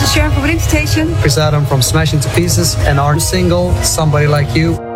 is your favorite station? Chris Adam from Smash Into Pieces and our single, Somebody Like You.